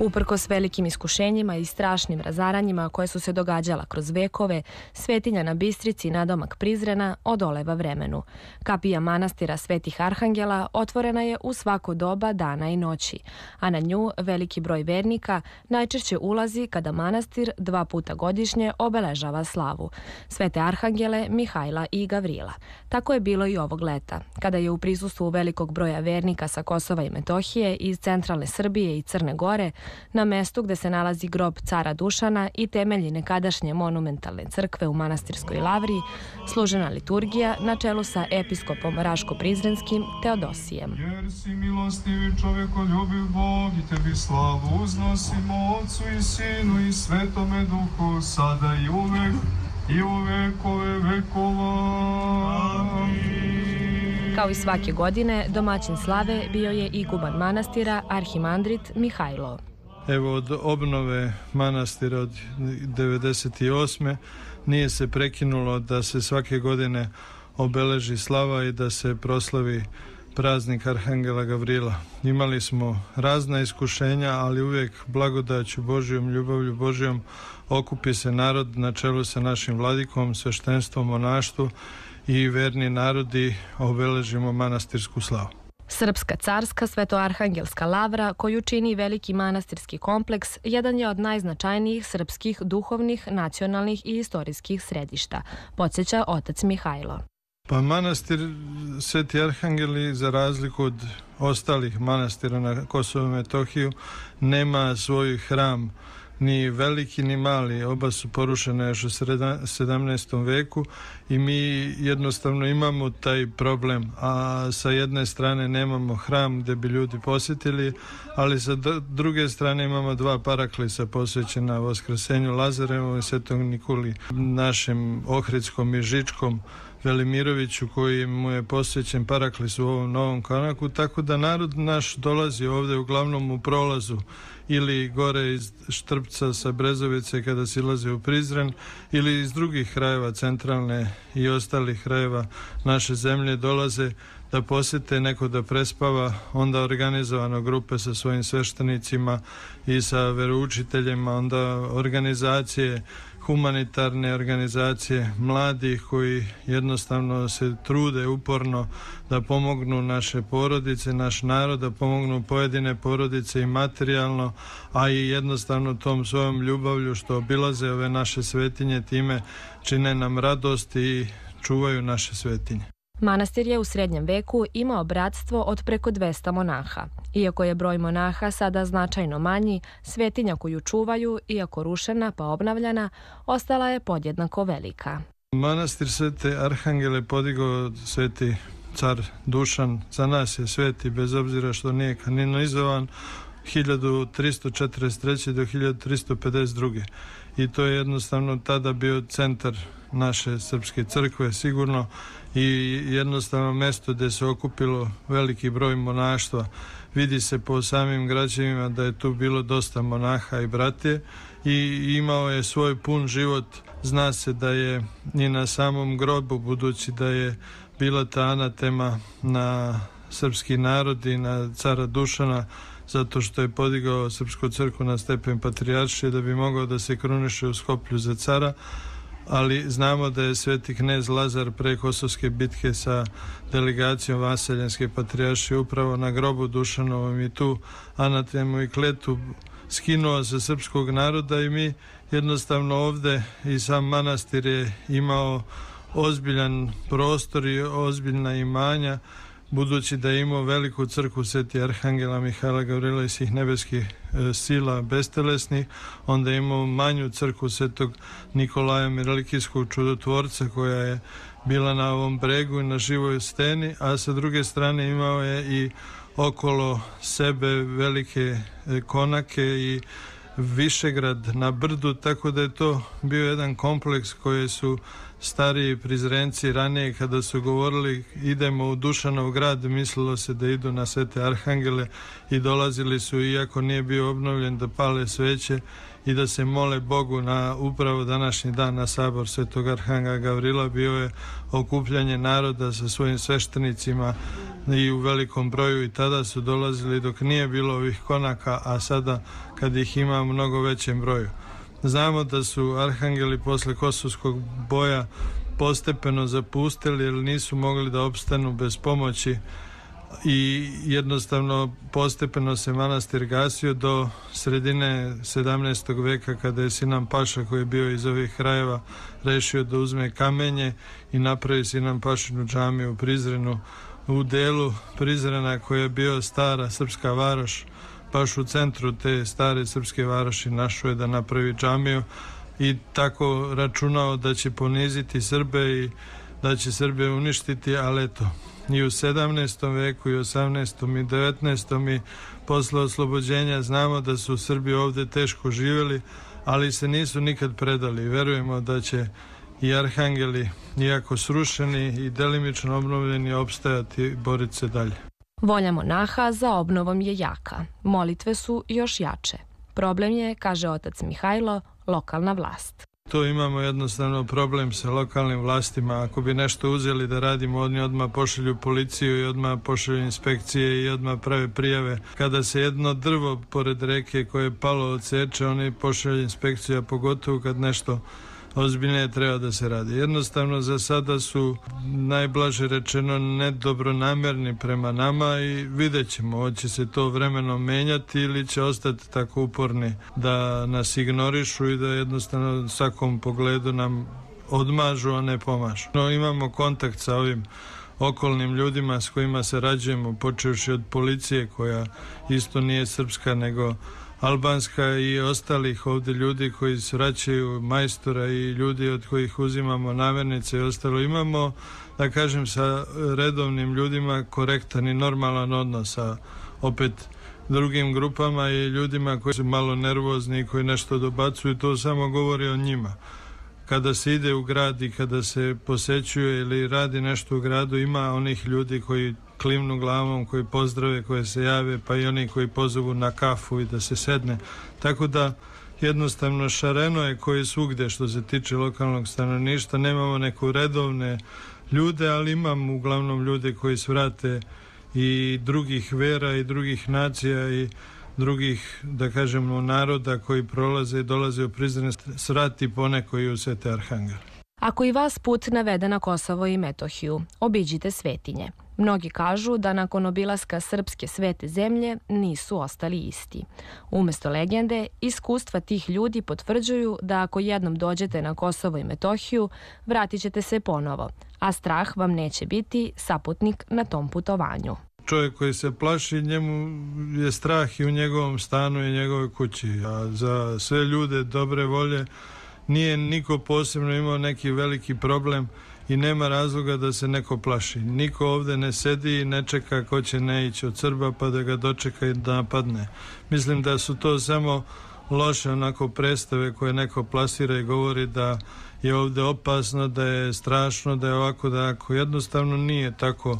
Uprkos velikim iskušenjima i strašnim razaranjima koje su se događala kroz vekove, svetinja na Bistrici nadomak Prizrena odoleva vremenu. Kapija manastira Svetih Arhangela otvorena je u svako doba dana i noći, a na nju veliki broj vernika najčešće ulazi kada manastir 2 puta godišnje obeležava slavu Svete Arhangele, Mihajla i Gavrila. Tako je bilo i ovog leta, kada je u prisustvu velikog broja vernika sa Kosova i Metohije, iz centralne Srbije i Crne Gore, na mestu gde se nalazi grob cara Dušana i temelji nekadašnje monumentalne crkve u manastirskoj lavri, služena liturgija na čelu sa episkopom Raško-Prizrenskim Teodosijem. Jer si milostivi čovekoljubiv Bog i tebi slavu uznosimo Otcu i Sinu i Svetome Duhu, sada i uvek i u vekove vekova. Kao i svake godine, domaćin slave bio je iguman manastira arhimandrit Mihajlo. Evo, od obnove manastira od 1998. nije se prekinulo da se svake godine obeleži slava i da se proslavi praznik Arhangela Gavrila. Imali smo razna iskušenja, ali uvijek blagodaću Božjom, ljubavlju Božjom okupi se narod na čelu sa našim vladikom, sveštenstvom, monaštvu i verni narodi obeležimo manastirsku slavu. Srpska carska svetoarhangelska lavra, koju čini veliki manastirski kompleks, jedan je od najznačajnijih srpskih duhovnih, nacionalnih i istorijskih središta, podsjeća otac Mihajlo. Pa manastir Sveti Arhangeli, za razliku od ostalih manastira na Kosovu i Metohiju, nema svoj hram, ni veliki ni mali, oba su porušene još u 17. veku i mi jednostavno imamo taj problem, a sa jedne strane nemamo hram gde bi ljudi posjetili, ali sa druge strane imamo 2 paraklisa posvećena Vaskrsenju Lazarevu i Svetog Nikoli, našem Ohridskom i Žičkom Velimiroviću, koji mu je posvećen paraklis u ovom novom kanaku, tako da narod naš dolazi ovde uglavnom u prolazu ili gore iz Štrpca sa Brezovice kada silaze u Prizren, ili iz drugih krajeva centralne i ostalih krajeva naše zemlje dolaze da posjete, neko da prespava, onda organizovano grupe sa svojim sveštenicima i sa veroučiteljima, onda organizacije, humanitarne organizacije mladih koji jednostavno se trude uporno da pomognu naše porodice, naš narod, da pomognu pojedine porodice i materijalno, a i jednostavno tom svojom ljubavlju što obilaze ove naše svetinje, time čine nam radost i čuvaju naše svetinje. Manastir je u srednjem veku imao bratstvo od preko 200 monaha. Iako je broj monaha sada značajno manji, svetinja koju čuvaju, iako rušena pa obnavljana, ostala je podjednako velika. Manastir Svete Arhangele podigao sveti car Dušan, za nas je sveti, bez obzira što nije kanonizovan, 1343. do 1352. I to je jednostavno tada bio centar naše srpske crkve, sigurno, i jednostavno mesto gde se okupilo veliki broj monaštva. Vidi se po samim građevima da je tu bilo dosta monaha i bratije i imao je svoj pun život. Zna se da je i na samom grobu, budući da je bila ta anatema na srpski narod i na cara Dušana, zato što je podigao srpsku crkvu na stepen patrijaršije da bi mogao da se kruniše u Skoplju za cara, ali znamo da je sveti knez Lazar pre Kosovske bitke sa delegacijom Vaseljenske patrijaršije upravo na grobu Dušanovom i tu anatemu i kletu skinuo sa srpskog naroda i mi jednostavno ovde i sam manastir je imao ozbiljan prostor i ozbiljna imanja, budući da je imao veliku crkvu Sveti Arhangela Mihajla Gavrila i svih nebeskih sila bestelesnih, onda je imao manju crkvu Svetog Nikolaja Mirelikijskog čudotvorca koja je bila na ovom bregu i na živoj steni, a sa druge strane imao je i okolo sebe velike konake i Višegrad na brdu, tako da je to bio jedan kompleks koji su stariji Prizrenci ranije kada su govorili idemo u Dušanov grad, mislilo se da idu na Svete Arhangele i dolazili su, iako nije bio obnovljen, da pale sveće i da se mole Bogu na upravo današnji dan na sabor Svetog Arhangela Gavrila. Bio je okupljanje naroda sa svojim sveštenicima i u velikom broju, i tada su dolazili dok nije bilo ovih konaka, a sada kad ih ima u mnogo većem broju. Znamo da su arhangeli posle Kosovskog boja postepeno zapustili jer nisu mogli da opstanu bez pomoći i jednostavno postepeno se manastir gasio do sredine 17. veka kada je Sinan Paša, koji je bio iz ovih krajeva, rešio da uzme kamenje i napravi Sinan Pašinu džamiju u Prizrenu, u delu Prizrena koja je bio stara srpska varoš. Baš u centru te stare srpske varoši našao je da napravi džamiju i tako računao da će poniziti Srbe i da će Srbe uništiti, ali eto, i u 17. veku i 18. i 19. i posle oslobođenja znamo da su Srbi ovde teško živjeli, ali se nisu nikad predali. Verujemo da će i arhangeli, iako srušeni i delimično obnovljeni, opstajati i boriti se dalje. Volja monaha za obnovom je jaka. Molitve su još jače. Problem je, kaže otac Mihajlo, lokalna vlast. To imamo jednostavno problem sa lokalnim vlastima. Ako bi nešto uzeli da radimo, oni odmah pošalju policiju i odmah pošalju inspekcije i odmah prave prijave. Kada se jedno drvo pored reke koje je palo odseče, oni pošalju inspekciju, a pogotovo kad nešto ozbiljnije treba da se radi. Jednostavno za sada su, najblaže rečeno, nedobronamerni prema nama i vidjet ćemo, hoće se to vremenom menjati ili će ostati tako uporni da nas ignorišu i da jednostavno u svakom pogledu nam odmažu, a ne pomažu. No, imamo kontakt sa ovim okolnim ljudima s kojima sarađujemo, počevši od policije koja isto nije srpska nego albanska i ostalih ovde ljudi koji se vraćaju, majstora i ljudi od kojih uzimamo namirnice i ostalo. Imamo, da kažem, sa redovnim ljudima korektan i normalan odnos, a opet drugim grupama i ljudima koji su malo nervozni i koji nešto dobacuju, to samo govori o njima. Kada se ide u grad i kada se posećuje ili radi nešto u gradu, ima onih ljudi koji klimnu glavom, koji pozdrave, koje se jave, pa i oni koji pozovu na kafu i da se sedne. Tako da jednostavno šareno je koji svugde što se tiče lokalnog stanovništva. Nemamo neko redovne ljude, ali imamo uglavnom ljude koji svrate i drugih vera i drugih nacija i drugih, da kažemo, naroda koji prolaze i dolaze u Prizren, svrati poneko i u Svete Arhangele. Ako i vas put navede na Kosovo i Metohiju, obiđite svetinje. Mnogi kažu da nakon obilaska srpske svete zemlje nisu ostali isti. Umesto legende, iskustva tih ljudi potvrđuju da ako jednom dođete na Kosovo i Metohiju, vratit ćete se ponovo, a strah vam neće biti saputnik na tom putovanju. Čovjek koji se plaši, njemu je strah i u njegovom stanu i njegovoj kući, a za sve ljude dobre volje nije niko posebno imao neki veliki problem i nema razloga da se neko plaši. Niko ovde ne sedi i ne čeka ko će ne ići od Srba pa da ga dočeka i da napadne. Mislim da su to samo loše onako predstave koje neko plasira i govori da je ovde opasno, da je strašno, da je ovako, da ako jednostavno nije tako.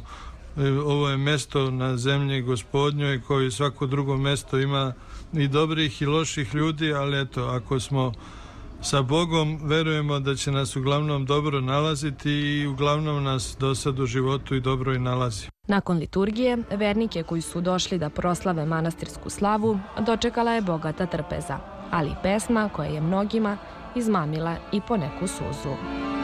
Ovo je mesto na zemlji Gospodnjoj, koji i svako drugo mesto ima i dobrih i loših ljudi, ali eto, ako smo sa Bogom, verujemo da će nas uglavnom dobro nalaziti i uglavnom nas do sad u životu i dobro i nalazi. Nakon liturgije, vernike koji su došli da proslave manastirsku slavu dočekala je bogata trpeza, ali i pesma koja je mnogima izmamila i poneku suzu.